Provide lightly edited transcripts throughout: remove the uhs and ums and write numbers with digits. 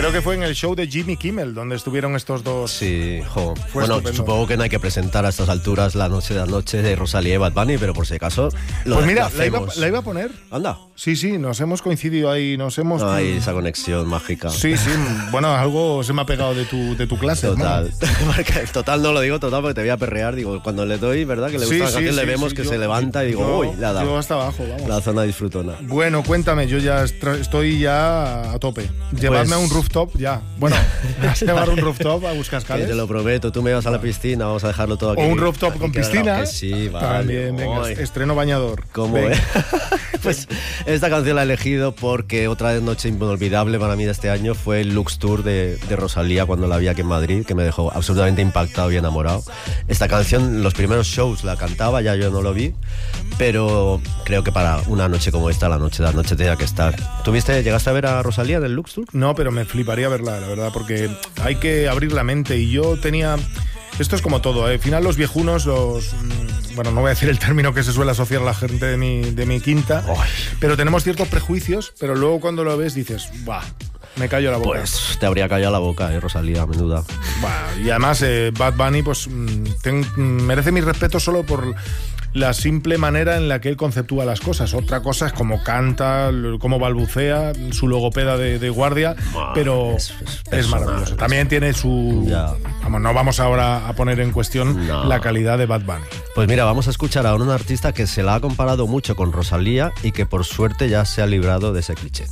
Creo que fue en el show de Jimmy Kimmel donde estuvieron estos dos. Sí, jo. Fue Bueno, estupendo. supongo que no hay que presentar a estas alturas La Noche de la Noche de Rosalía y Bad Bunny, pero por si acaso lo Pues mira, hacemos. la iba a poner. Anda. Sí, nos hemos coincidido ahí, nos hemos... No hay esa conexión mágica. Sí, bueno, algo se me ha pegado de tu clase. Total. Total no lo digo total porque te voy a perrear. Digo, cuando le doy, ¿verdad? Que le gusta la canción, le vemos que se levanta y digo, uy, le ha dado. Yo hasta abajo, vamos. La zona disfrutona. Bueno, cuéntame, yo ya estoy ya a tope. Llevadme a un rooftop ya. Bueno, vas a llevar un rooftop a Buscascales. Te lo prometo, tú me vas a la piscina, vamos a dejarlo todo aquí. O un rooftop con piscina. Que sí, vale. También, venga, estreno bañador. ¿Cómo es? Pues esta canción la he elegido porque otra noche inolvidable para mí de este año fue el Lux Tour de Rosalía cuando la vi aquí en Madrid, que me dejó absolutamente impactado y enamorado. Esta canción, los primeros shows la cantaba, ya yo no lo vi, pero creo que para una noche como esta, la noche tenía que estar. ¿Llegaste a ver a Rosalía en el Lux Tour? No, pero me fliparía verla, la verdad, porque hay que abrir la mente y yo tenía... Esto es como todo, ¿eh? Al final los viejunos, bueno, no voy a decir el término que se suele asociar a la gente de mi quinta, pero tenemos ciertos prejuicios, pero luego cuando lo ves dices, ¡buah! Me callo la boca. Pues te habría callado la boca, Rosalía, menuda. Y además, Bad Bunny, pues merece mi respeto solo por la simple manera en la que él conceptúa las cosas. Otra cosa es cómo canta, cómo balbucea, su logopeda de guardia, pero es maravilloso. También tiene su... Vamos, no vamos ahora a poner en cuestión la calidad de Bad Bunny. Pues mira, vamos a escuchar a un artista que se la ha comparado mucho con Rosalía y que por suerte ya se ha librado de ese cliché.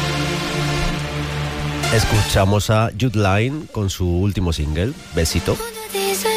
Escuchamos a Jude Line con su último single, Besito.